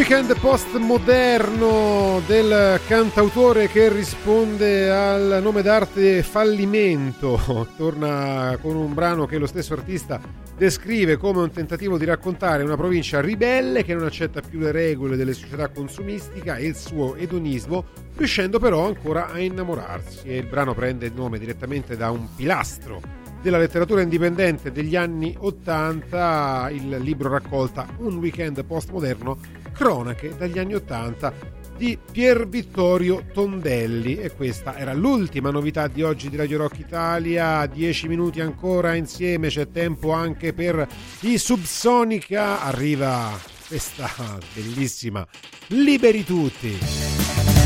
weekend postmoderno del cantautore che risponde al nome d'arte Fallimento. Torna con un brano che lo stesso artista descrive come un tentativo di raccontare una provincia ribelle che non accetta più le regole delle società consumistica e il suo edonismo, riuscendo però ancora a innamorarsi. E il brano prende il nome direttamente da un pilastro della letteratura indipendente degli anni '80, il libro raccolta Un weekend postmoderno, cronache dagli anni '80 di Pier Vittorio Tondelli. E questa era l'ultima novità di oggi di Radio Rock Italia. 10 minuti ancora insieme, c'è tempo anche per i Subsonica. Arriva questa bellissima Liberi Tutti.